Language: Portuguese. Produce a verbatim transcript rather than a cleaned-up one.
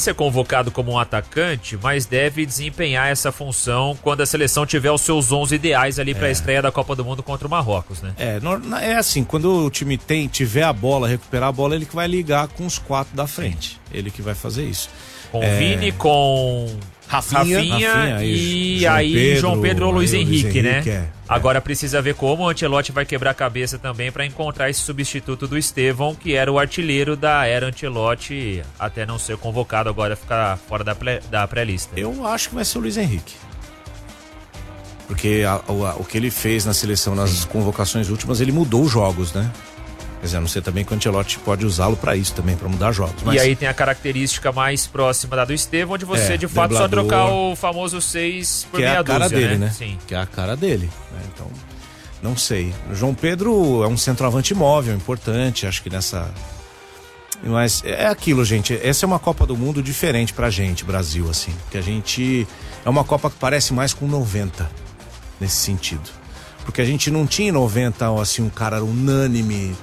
ser convocado como um atacante, mas deve desempenhar essa função quando a seleção tiver os seus onze ideais ali para a É. estreia da Copa do Mundo contra o Marrocos, né? É, no- é assim, quando o time tem, tiver a bola, recuperar a bola, ele que vai ligar com os quatro da frente. Ele que vai fazer isso. Com É. Vini, com Rafinha, Rafinha, Rafinha e João aí Pedro, João Pedro ou Luiz aí o Luiz Henrique, Henrique, né? é, é. Agora precisa ver como o Ancelotti vai quebrar a cabeça também para encontrar esse substituto do Estevão, que era o artilheiro da era Ancelotti, até não ser convocado agora, ficar fora da, pré- da pré-lista. Eu acho que vai ser o Luiz Henrique. Porque a- o, a- o que ele fez na seleção, nas convocações últimas, ele mudou os jogos, né? Quer dizer, a não ser também que o Ancelotti pode usá-lo pra isso também, pra mudar jogos. Mas E aí tem a característica mais próxima da do Estevão, onde você É, de fato só driblador. trocar o famoso seis por que é meia a cara dúzia, dele, né? Sim. Que é a cara dele. Né? Então, não sei. O João Pedro é um centroavante móvel, importante, acho que nessa... Mas é aquilo, gente. Essa é uma Copa do Mundo diferente pra gente, Brasil, assim. Que a gente... É uma Copa que parece mais com noventa, nesse sentido. Porque a gente não tinha em noventa, assim, um cara unânime,